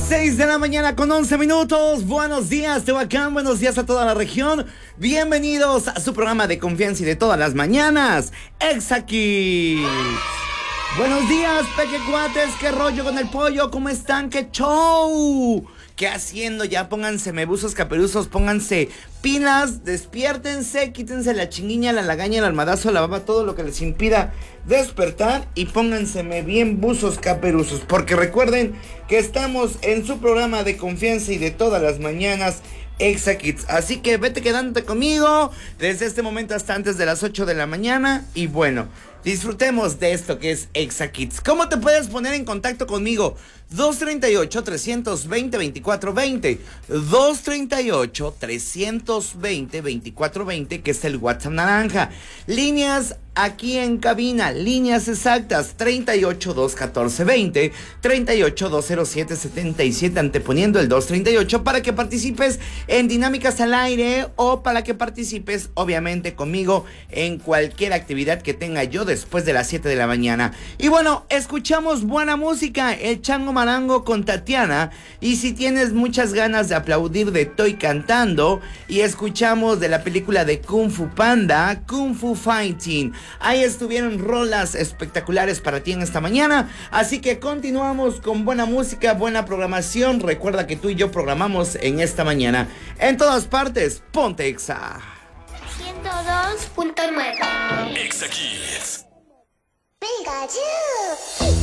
6 de la mañana con 11 minutos. Buenos días, Tehuacán. Buenos días a toda la región. Bienvenidos a su programa de confianza y de todas las mañanas, Exa Kids. Buenos días, pequecuates. ¿Qué rollo con el pollo? ¿Cómo están? ¡Qué show! ¿Qué haciendo? Ya pónganse mebuzos, caperuzos, pónganse pilas, despiértense, quítense la chinguiña, la lagaña, el almadazo, la baba, todo lo que les impida despertar y pónganseme bien buzos, caperuzos, porque recuerden que estamos en su programa de confianza y de todas las mañanas, Exa Kids. Así que vete quedándote conmigo desde este momento hasta antes de las 8 de la mañana y bueno, disfrutemos de esto que es Exa Kids. ¿Cómo te puedes poner en contacto conmigo? 238-320-2420 238-320-2420, que es el WhatsApp naranja. Líneas aquí en cabina, líneas exactas 38-214-20 38-207-77, anteponiendo el 238 para que participes en dinámicas al aire o para que participes obviamente conmigo en cualquier actividad que tenga yo después de las 7 de la mañana. Y bueno, escuchamos buena música, el Chango Marango con Tatiana, y si tienes muchas ganas de aplaudir, de Toy cantando, y escuchamos de la película de Kung Fu Panda, Kung Fu Fighting. Ahí estuvieron rolas espectaculares para ti en esta mañana, así que continuamos con buena música, buena programación. Recuerda que tú y yo programamos en esta mañana. En todas partes, ponte Exa 102.9 Exa Kids. Pikachu.